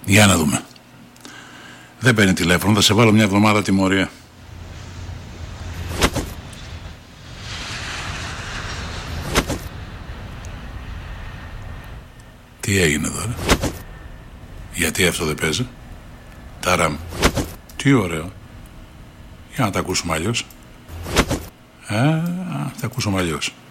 Για να δούμε. Δεν παίρνει τηλέφωνο, θα σε βάλω μια εβδομάδα τιμωρία. Τι έγινε εδώ, ρε? Γιατί αυτό δεν παίζει? Τάραμ. Τι ωραίο. Για να τα ακούσουμε αλλιώς. Θα ακούσουμε αλλιώς.